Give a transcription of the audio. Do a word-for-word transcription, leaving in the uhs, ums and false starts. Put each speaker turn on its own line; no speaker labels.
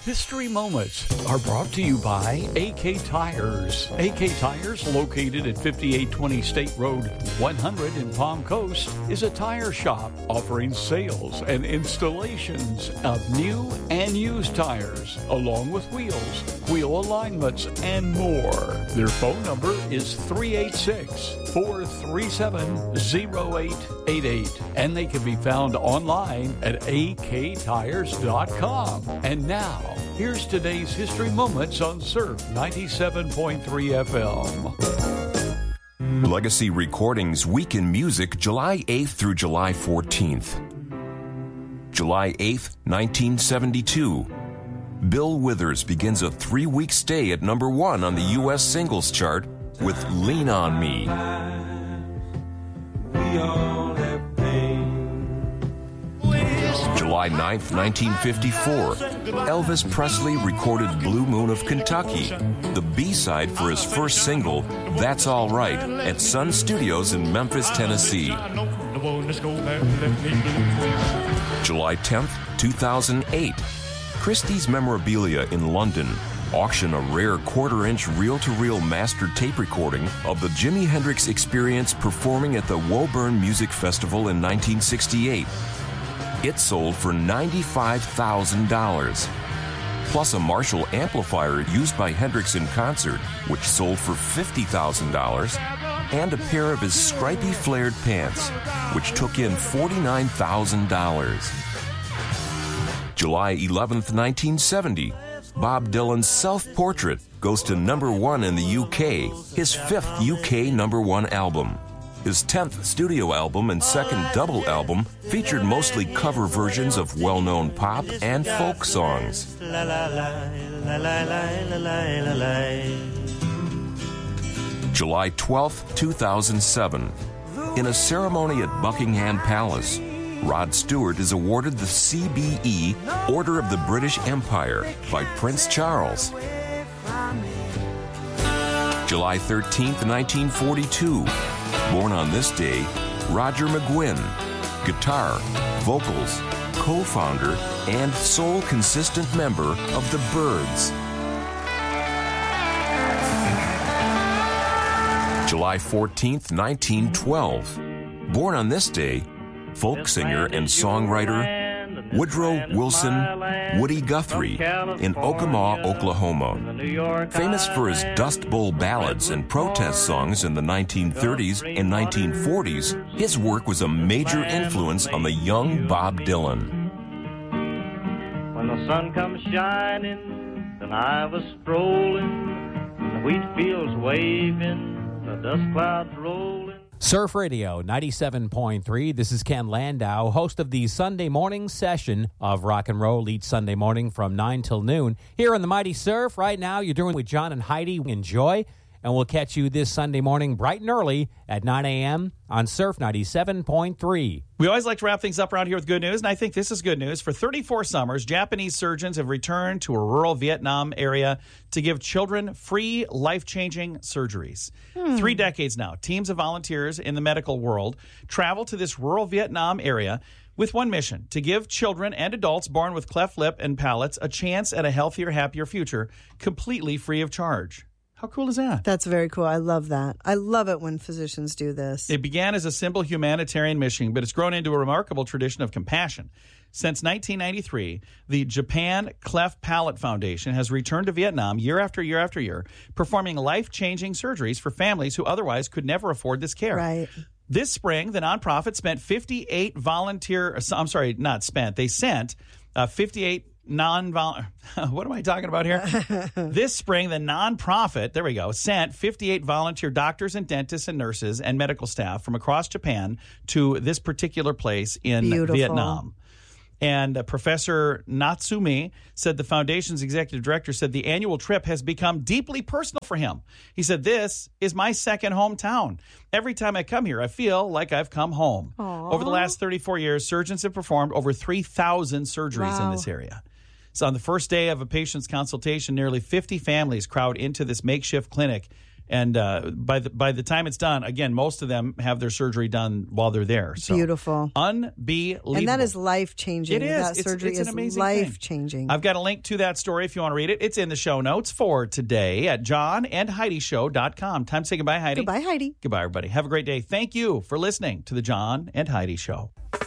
History Moments are brought to you by A K Tires. A K Tires, located at fifty-eight twenty State Road one hundred in Palm Coast, is a tire shop offering sales and installations of new and used tires, along with wheels, wheel alignments, and more. Their phone number is three eight six, four three seven, zero eight eight eight, and they can be found online at a k tires dot com. And now, here's today's History Moments on Surf ninety-seven point three F M.
Legacy Recordings Week in Music, July eighth through July fourteenth. July eighth, nineteen seventy-two. Bill Withers begins a three-week stay at number one on the U S singles chart with Lean on Me. We all have pain. July ninth, nineteen fifty-four. Elvis Presley recorded Blue Moon of Kentucky, the B-side for his first single, That's All Right, at Sun Studios in Memphis, Tennessee. July tenth, two thousand eight. Christie's Memorabilia in London auction a rare quarter-inch reel-to-reel master tape recording of the Jimi Hendrix Experience performing at the Woburn Music Festival in nineteen sixty-eight. It sold for ninety-five thousand dollars, plus a Marshall amplifier used by Hendrix in concert, which sold for fifty thousand dollars, and a pair of his stripy flared pants, which took in forty-nine thousand dollars. July eleventh, nineteen seventy. Bob Dylan's Self-Portrait goes to number one in the U K, his fifth U K number one album. His tenth studio album and second double album featured mostly cover versions of well-known pop and folk songs. July twelfth, two thousand seven. In a ceremony at Buckingham Palace, Rod Stewart is awarded the C B E Order of the British Empire by Prince Charles. July thirteenth, nineteen forty-two. Born on this day, Roger McGuinn, guitar, vocals, co-founder, and sole consistent member of the Byrds. July fourteenth, nineteen twelve. Born on this day, folk singer and songwriter Woodrow Wilson Woody Guthrie in Okemos, Oklahoma. Famous for his Dust Bowl ballads and protest songs in the nineteen thirties and nineteen forties, his work was a major influence on the young Bob Dylan.
When the sun comes shining, then I was strolling, the wheat fields waving, the dust clouds rolling.
Surf Radio ninety-seven point three. This is Ken Landau, host of the Sunday morning session of Rock and Roll each Sunday morning from nine till noon. Here on the Mighty Surf, right now, you're doing with John and Heidi. Enjoy, and we'll catch you this Sunday morning bright and early at nine a.m. on Surf ninety-seven point three.
We always like to wrap things up around here with good news, and I think this is good news. For thirty-four summers, Japanese surgeons have returned to a rural Vietnam area to give children free, life-changing surgeries. Hmm. Three decades now, teams of volunteers in the medical world travel to this rural Vietnam area with one mission: to give children and adults born with cleft lip and palates a chance at a healthier, happier future, completely free of charge. How cool is that?
That's very cool. I love that. I love it when physicians do this.
It began as a simple humanitarian mission, but it's grown into a remarkable tradition of compassion. Since nineteen ninety-three, the Japan Cleft Palate Foundation has returned to Vietnam year after year after year, performing life-changing surgeries for families who otherwise could never afford this care.
Right.
This spring, the nonprofit spent fifty-eight volunteer, I'm sorry, not spent, they sent uh, fifty-eight non-vol. What am I talking about here? This spring, the nonprofit, there we go, sent fifty-eight volunteer doctors and dentists and nurses and medical staff from across Japan to this particular place in
Beautiful.
Vietnam. And uh, Professor Natsumi said, the foundation's executive director said, the annual trip has become deeply personal for him. He said, this is my second hometown. Every time I come here, I feel like I've come home.
Aww.
Over the last thirty-four years, surgeons have performed over three thousand surgeries
Wow.
in this area. So on the first day of a patient's consultation, nearly fifty families crowd into this makeshift clinic And uh, by the by the time it's done, again, most of them have their surgery done while they're there. So,
beautiful.
Unbelievable.
And that is life-changing.
It is.
That
It's-
surgery
it's an
is
amazing
life-changing.
I've got a link to that story if you want to read it. It's in the show notes for today at john and heidi show dot com. Time to say goodbye, Heidi.
Goodbye, Heidi.
Goodbye, everybody. Have a great day. Thank you for listening to the John and Heidi Show.